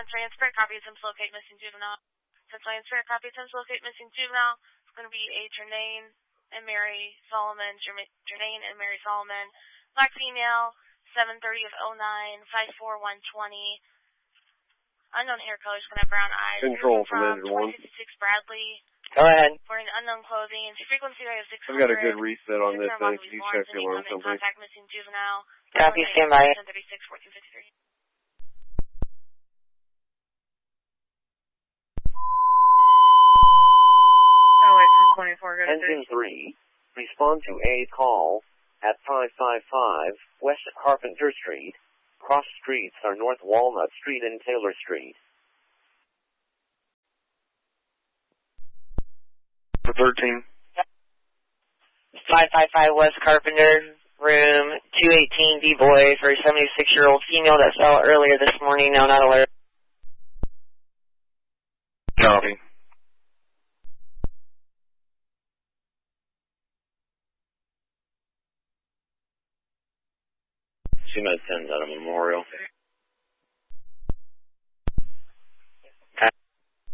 Central and Spirit, copy attempts locate missing juvenile. Central and Spirit, copy attempts locate missing juvenile. It's going to be a Jermaine and Mary Solomon, Jermaine and Mary Solomon. Black female, 7:30 of 09, 54120. Unknown hair color, going to have brown eyes. Control from 2056 Bradley. Go ahead. Wearing unknown clothing. Frequency rate of 600. I've got a good reset on this thing. Can you check the alarm company? Contact missing juvenile. Copy, stand by. 1036, 1453. Oh, wait, from 24, go to Engine 3, respond to a call at 555 West Carpenter Street. Cross streets are North Walnut Street and Taylor Street. For 13. 555 West Carpenter, room 218, D-Boy, for a 76-year-old female that fell earlier this morning, now not alert. Copy. She met 10's out of Memorial.